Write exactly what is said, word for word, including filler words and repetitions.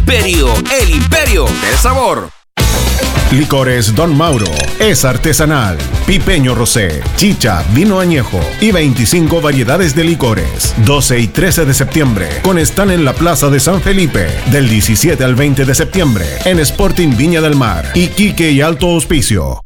Imperio, el imperio del sabor. Licores Don Mauro es artesanal, pipeño rosé, chicha, vino añejo y veinticinco variedades de licores. doce y trece de septiembre con stand en la Plaza de San Felipe. Del diecisiete al veinte de septiembre en Sporting Viña del Mar, Iquique y Alto Hospicio.